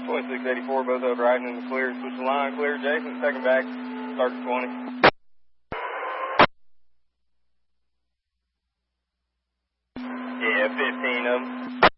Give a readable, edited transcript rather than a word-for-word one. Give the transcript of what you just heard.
2684, both up riding in the clear. Switch the line, clear. Jason, second back, start to 20. Yeah, 15 of them.